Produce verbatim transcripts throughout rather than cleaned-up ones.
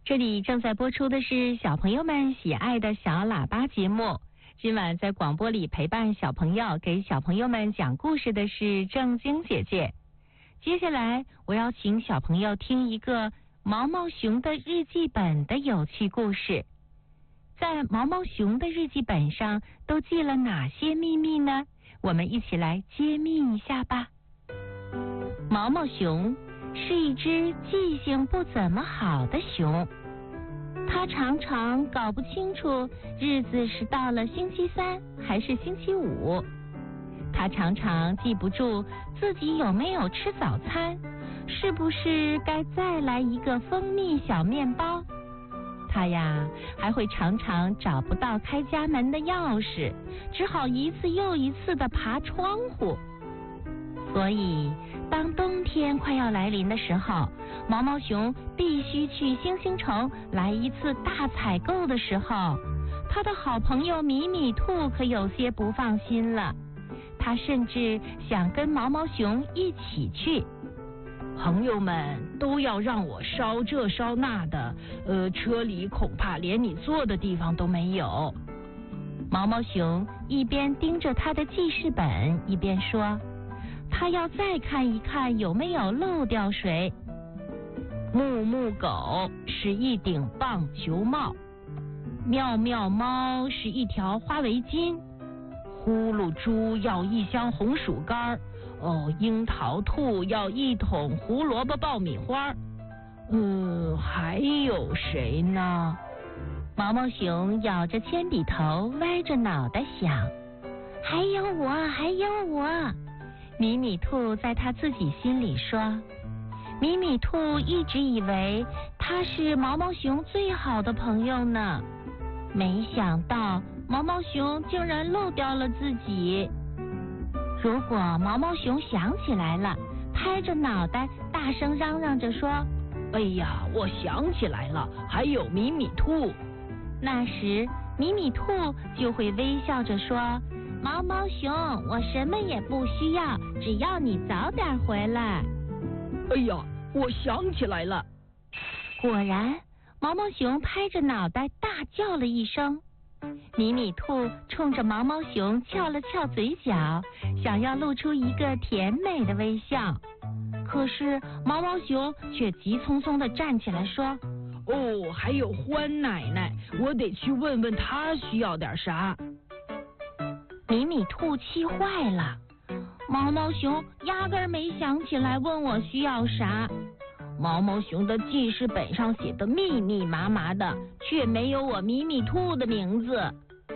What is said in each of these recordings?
这里正在播出的是小朋友们喜爱的小喇叭节目。今晚在广播里陪伴小朋友、给小朋友们讲故事的是正晶姐姐。接下来我要请小朋友听一个毛毛熊的日记本的有趣故事。在毛毛熊的日记本上都记了哪些秘密呢？我们一起来揭秘一下吧。毛毛熊是一只记性不怎么好的熊，它常常搞不清楚日子是到了星期三还是星期五，它常常记不住自己有没有吃早餐，是不是该再来一个蜂蜜小面包。它呀还会常常找不到开家门的钥匙，只好一次又一次地爬窗户。所以当冬天快要来临的时候，毛毛熊必须去星星城来一次大采购的时候，他的好朋友米米兔可有些不放心了，他甚至想跟毛毛熊一起去。 朋友们都要让我烧这烧那的，呃，车里恐怕连你坐的地方都没有。 毛毛熊一边盯着他的记事本，一边说，他要再看一看有没有漏掉谁。木木狗是一顶棒球帽，妙妙猫是一条花围巾，呼噜猪要一箱红薯干，哦，樱桃兔要一桶胡萝卜爆米花。 嗯，还有谁呢？ 毛毛熊咬着铅笔头，歪着脑袋想，还有我，还有我。米米兔在他自己心里说，米米兔一直以为他是毛毛熊最好的朋友呢，没想到毛毛熊竟然漏掉了自己。如果毛毛熊想起来了，拍着脑袋大声嚷嚷着说， 哎呀，我想起来了，还有米米兔。 那时米米兔就会微笑着说，毛毛熊，我什么也不需要，只要你早点回来。 哎呀，我想起来了。 果然，毛毛熊拍着脑袋大叫了一声。米米兔冲着毛毛熊翘了翘嘴角，想要露出一个甜美的微笑。可是毛毛熊却急匆匆地站起来说， 哦，还有欢奶奶，我得去问问她需要点啥。 米米兔气坏了，毛毛熊压根儿没想起来问我需要啥。毛毛熊的记事本上写的密密麻麻的，却没有我米米兔的名字。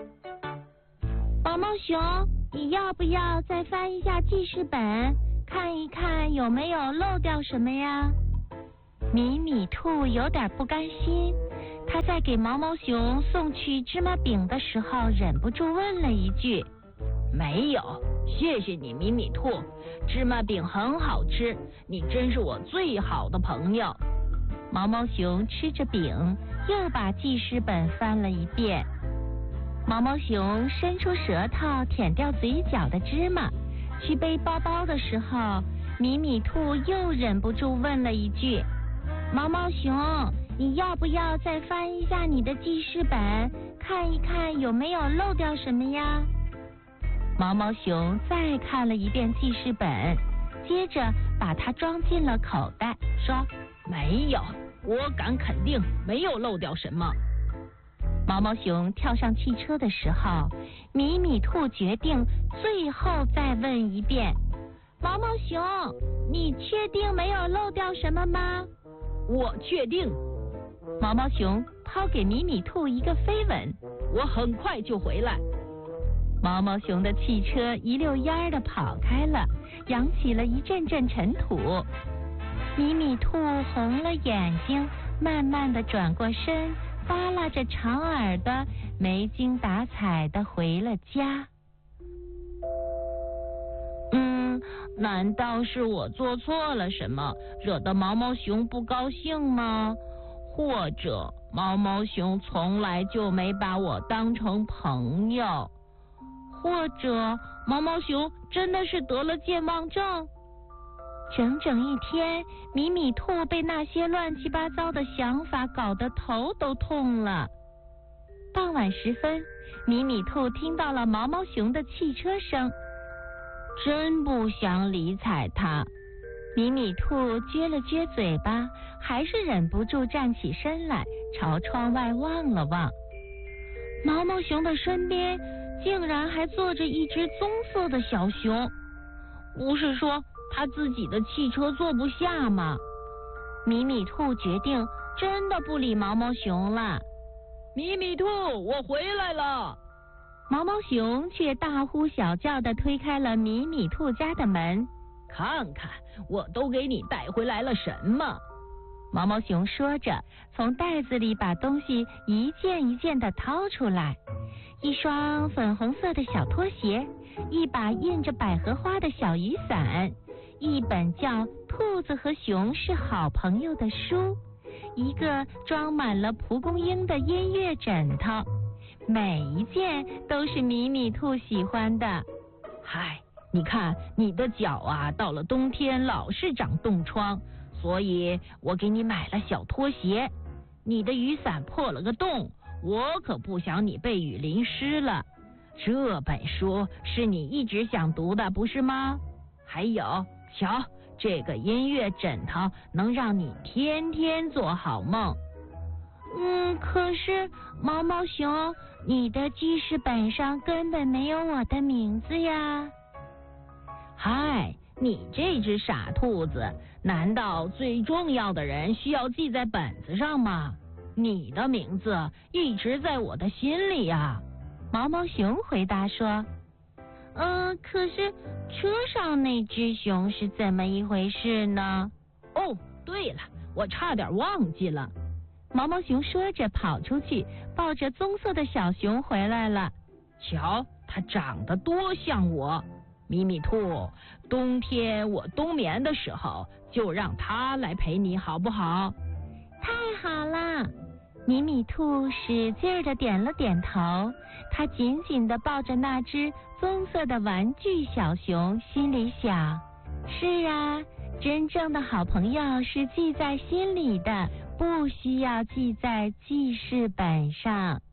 毛毛熊，你要不要再翻一下记事本，看一看有没有漏掉什么呀？米米兔有点不甘心，他在给毛毛熊送去芝麻饼的时候，忍不住问了一句， 没有，谢谢你米米兔，芝麻饼很好吃，你真是我最好的朋友。 毛毛熊吃着饼，又把记事本翻了一遍。毛毛熊伸出舌头舔掉嘴角的芝麻，去背包包的时候，米米兔又忍不住问了一句，毛毛熊，你要不要再翻一下你的记事本，看一看有没有漏掉什么呀？毛毛熊再看了一遍记事本，接着把它装进了口袋，说， 没有，我敢肯定没有漏掉什么。 毛毛熊跳上汽车的时候，米米兔决定最后再问一遍，毛毛熊，你确定没有漏掉什么吗？ 我确定。 毛毛熊抛给米米兔一个飞吻， 我很快就回来。 毛毛熊的汽车一溜烟儿地跑开了，扬起了一阵阵尘土。米米兔红了眼睛，慢慢地转过身，耷拉着长耳朵，没精打采地回了家。嗯，难道是我做错了什么，惹得毛毛熊不高兴吗？或者毛毛熊从来就没把我当成朋友？或者毛毛熊真的是得了健忘症？ 整整一天，米米兔被那些乱七八糟的想法搞得头都痛了。傍晚时分，米米兔听到了毛毛熊的汽车声，真不想理睬它。米米兔撅了撅嘴巴，还是忍不住站起身来，朝窗外望了望。毛毛熊的身边竟然还坐着一只棕色的小熊，不是说他自己的汽车坐不下吗？米米兔决定真的不理毛毛熊了。 米米兔，我回来了！ 毛毛熊却大呼小叫地推开了米米兔家的门。 看看我都给你带回来了什么！ 毛毛熊说着，从袋子里把东西一件一件地掏出来，一双粉红色的小拖鞋，一把印着百合花的小雨伞，一本叫《兔子和熊是好朋友》的书，一个装满了蒲公英的音乐枕头，每一件都是米米兔喜欢的。 嗨，你看你的脚啊，到了冬天老是长冻疮，所以我给你买了小拖鞋。你的雨伞破了个洞，我可不想你被雨淋湿了。这本书是你一直想读的，不是吗？还有，瞧，这个音乐枕头能让你天天做好梦。 嗯，可是毛毛熊，你的记事本上根本没有我的名字呀。 嗨，你这只傻兔子，难道最重要的人需要记在本子上吗？你的名字一直在我的心里呀。 毛毛熊回答说。嗯、呃，可是车上那只熊是怎么一回事呢？ 哦，对了，我差点忘记了。 毛毛熊说着跑出去，抱着棕色的小熊回来了。 瞧，它长得多像我。米米兔，冬天我冬眠的时候，就让它来陪你好不好？ 太好了！米米兔使劲地点了点头，它紧紧地抱着那只棕色的玩具小熊，心里想：是啊，真正的好朋友是记在心里的，不需要记在记事本上。